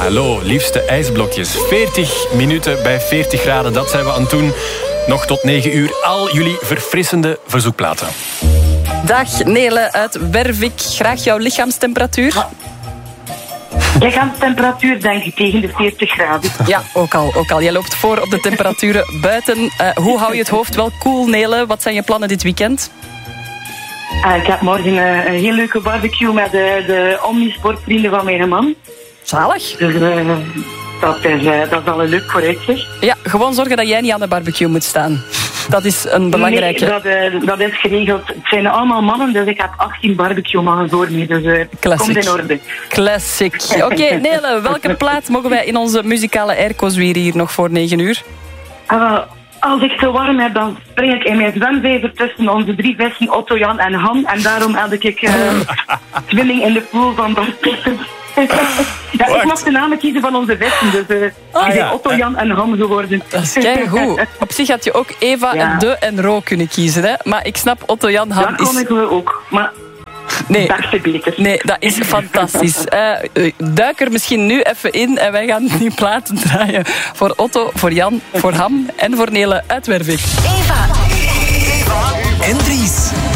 Hallo, liefste ijsblokjes. 40 minuten bij 40 graden, dat zijn we aan het doen. Nog tot 9 uur, al jullie verfrissende verzoekplaten. Dag Nele uit Wervik. Graag jouw lichaamstemperatuur. Lichaamstemperatuur denk ik tegen de 40 graden. Ja, ook al. Jij loopt voor op de temperaturen buiten. Hoe hou je het hoofd wel koel, Nele? Wat zijn je plannen dit weekend? Ik heb morgen een heel leuke barbecue met de omnisportvrienden van mijn man. Zalig. Dus dat is al een leuk vooruitzicht. Ja, gewoon zorgen dat jij niet aan de barbecue moet staan. Dat is een belangrijke... Nee, dat is geregeld. Het zijn allemaal mannen, dus ik heb 18 barbecue-mannen voor me. Dus komt in orde. Classic. Oké, Nele, welke plaat mogen wij in onze muzikale airco-zwier hier nog voor 9 uur? Als ik te warm heb, dan spring ik in mijn zwemvijver tussen onze 3 vissen, Otto, Jan en Han. En daarom had ik swimming in de pool van Bart Peter. Ja, ik mag de namen kiezen van onze vissen. Dus Otto, Jan en Han geworden. Dat is keigoed. Op zich had je ook Eva, De en Ro kunnen kiezen. Hè? Maar ik snap Otto, Jan, Han dat kon ik ook. Maar nee, beter. Nee, dat is fantastisch. Duik er misschien nu even in en wij gaan nu platen draaien voor Otto, voor Jan, voor Ham en voor Nele uit Wervik. Eva en Dries.